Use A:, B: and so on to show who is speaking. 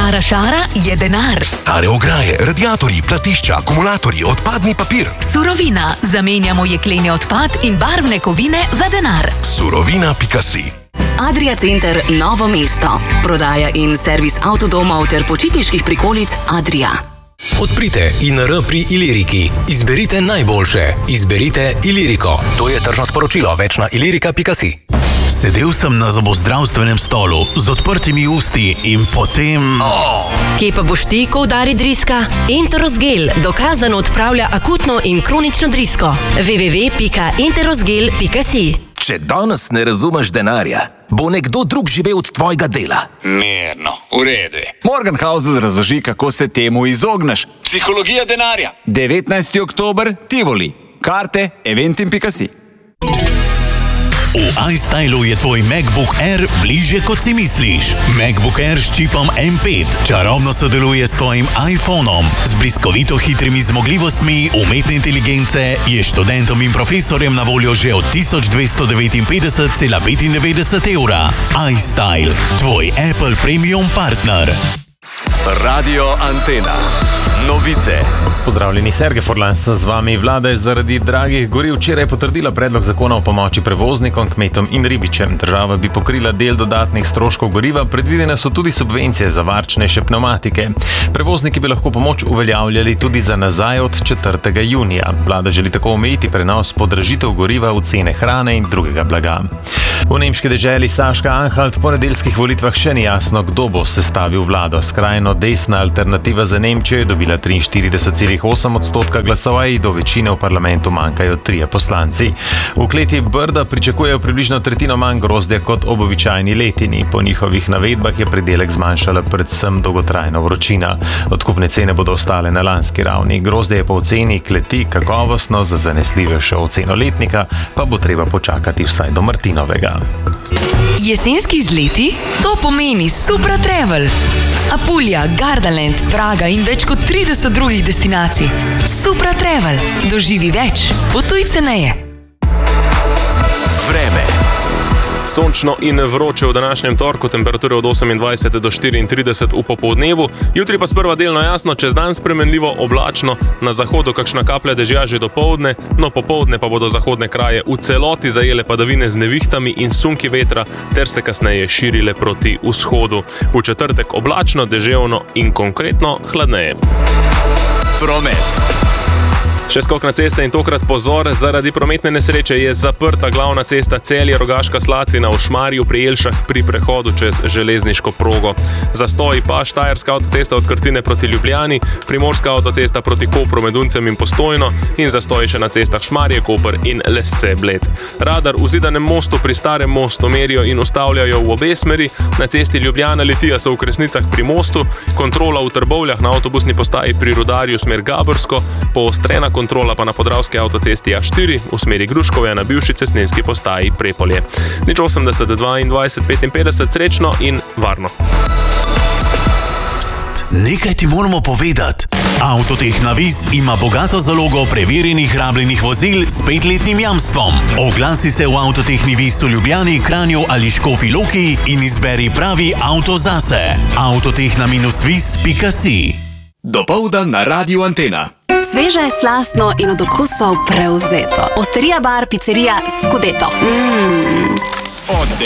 A: Stara šara je denar.
B: Stare ograje, radiatorji, platišča, akumulatorji, odpadni papir.
A: Surovina. Zamenjamo jekleni odpad in barvne kovine za denar.
B: Surovina.si.
C: Adria Center Novo mesto. Prodaja in servis avtodomov ter počitniških prikolic Adria.
D: Odprite INR pri Iliriki. Izberite najboljše. Izberite Iliriko. To je tržno sporočilo. Več na ilirika.si.
E: Sedel sem na zobozdravstvenem stolu z odprtimi usti in potem...
F: Kje pa boš ti, ko udari driska? Enterosgel dokazano odpravlja akutno in kronično drisko. www.enterosgel.si.
G: Če danes ne razumeš denarja, bo nekdo drug živel od tvojega dela.
H: Mirno, v redu. Morgenhausel razloži, kako se temu izogneš. Psihologija denarja. 19. oktober, Tivoli. Karte eventim.si.
E: V iStylu je tvoj MacBook Air bliže, kot si misliš. MacBook Air s čipom M5 čarobno sodeluje s tvojim iPhonom. Z bliskovito hitrimi zmogljivostmi umetne inteligence je študentom in profesorjem na voljo že od 1259,95 evra. iStyle, tvoj Apple Premium partner.
I: Radio Antena. Novice.
J: Pozdravljeni, Sergej Forlan sem z vami. Vlada je zaradi dragih goriv včeraj potrdila predlog zakona o pomoči prevoznikom, kmetom in ribičem. Država bi pokrila del dodatnih stroškov goriva, predvidene so tudi subvencije za varčnejše pnevmatike. Prevozniki bi lahko pomoč uveljavljali tudi za nazaj od 4. junija. Vlada želi tako omejiti prenos podražitev goriva v cene hrane in drugega blaga. V nemški deželi Sachsen-Anhalt po nedeljskih volitvah še ni jasno, kdo bo sestavil vlado. Skrajno desna alternativa za Nemčijo je dobila 43,8% glasov, do večine v parlamentu manjkajo 3 poslanci. V kleti Brda pričakujejo približno tretjino manj grozdja kot ob običajni letini. Po njihovih navedbah je pridelek zmanjšala predvsem dolgotrajna vročina. Odkupne cene bodo ostale na lanski ravni. Grozdje je po oceni kleti kakovostno, za zanesljivejšo oceno letnika pa bo treba počakati vsaj do martinovega.
A: Jesenski izleti? To pomeni Supra Travel. Apulja, Gardaland, Praga in več kot 30 drugih destinacij. Supra Travel. Doživi več. Potuj ceneje.
I: Vreme.
K: Sončno in vroče v današnjem torku, temperature od 28 do 34 v popoldnevu, jutri pa sprva delno jasno, čez dan spremenljivo oblačno, na zahodu kakšna kaplja dežja že do poldne, no popoldne pa bodo zahodne kraje v celoti zajele padavine z nevihtami in sunki vetra, ter se kasneje širile proti vzhodu. V četrtek oblačno, deževno in konkretno hladneje.
I: Promet.
K: Še skok na ceste in tokrat pozor, zaradi prometne nesreče je zaprta glavna cesta Celje-Rogaška Slatina v Šmarju pri Jelšah pri prehodu čez železniško progo. Zastoji pa Štajerska avtocesta od Krcine proti Ljubljani, Primorska avtocesta proti Kopru med Uncem in Postojno in zastoji še na cestah Šmarje, Koper in Lesce-Bled. Radar v Zidanem mostu pri Starem mostu merijo in ustavljajo v obe smeri, na cesti Ljubljana-Litija so v Kresnicah pri mostu, kontrola v Trbovljah na avtobusni postaji pri Rudarju smer Gaborsko, poostrena kontrola pa na Podravski avtocesti A4 v smeri Gruškovja na bivši cestninski postaji Prepolje. 80 22 55, srečno in varno.
E: Pst, nekaj ti moramo povedati. Avtotehna Vis ima bogato zalogo preverjenih rabljenih vozil s 5-letnim jamstvom. Oglasi se v Avtotehni Vis v Ljubljani, Kranju ali Škofji Loki in izberi pravi avto zase. Avtotehna-vis.si.
I: Dopoldan na Radio Antena.
L: Sveže, slastno in od okusov prevzeto. Osterija bar, pizzerija Scudetto.
H: Od